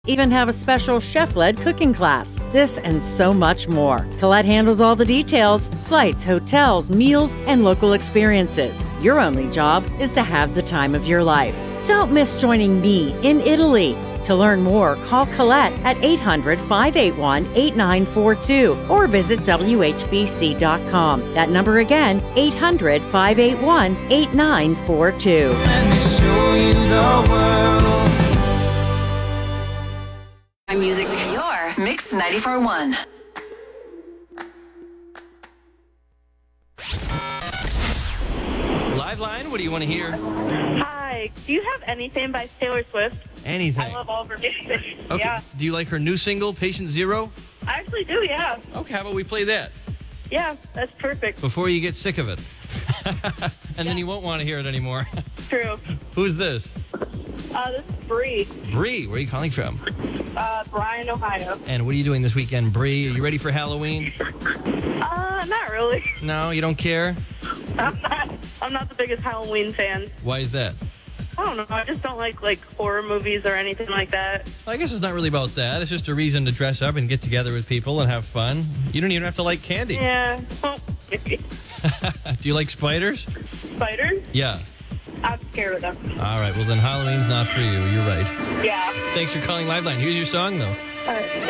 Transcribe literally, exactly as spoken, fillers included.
Even have a special chef-led cooking class. This and so much more. Colette handles all the details: flights, hotels, meals, and local experiences. Your only job is to have the time of your life. Don't miss joining me in Italy. To learn more, call Colette at eight hundred, five eight one, eight nine four two or visit W H B C dot com. That number again, eight hundred, five eight one, eight nine four two. Let me show you the world. Music. Your Mix ninety-four point one. Live line, what do you want to hear? Hi. Do you have anything by Taylor Swift? Anything. I love all of her music. Okay. Yeah. Do you like her new single, Patient Zero? I actually do, yeah. Okay, how about we play that? Yeah, that's perfect. Before you get sick of it. and then you won't want to hear it anymore. True. Who's this? Uh, this is Bree. Bree, where are you calling from? Uh, Bryan, Ohio. And what are you doing this weekend, Bree? Are you ready for Halloween? Uh, not really. No, you don't care? I'm not, I'm not the biggest Halloween fan. Why is that? I don't know. I just don't like, like, horror movies or anything like that. Well, I guess it's not really about that. It's just a reason to dress up and get together with people and have fun. You don't even have to like candy. Yeah. Well, maybe. Do you like spiders? Spiders? Yeah. I'm scared of them. All right, well then Halloween's not for you. You're right. Yeah. Thanks for calling Liveline. Here's your song, though. All right.